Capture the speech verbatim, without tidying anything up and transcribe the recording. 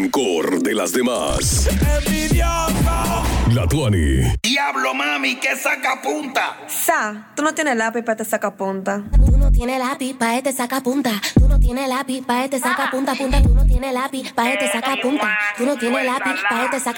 rencor de las demás. ¡Envidioso! La Tuani. Diablo, mami, que saca punta. Sa, tú no tienes lápiz para este sacapunta. Tú no tienes lápiz pa' este saca punta. Tú no tienes lápiz pa' este saca punta, punta. Tú no tienes lápiz pa' este saca punta. Tú no tienes lápiz pa' este saca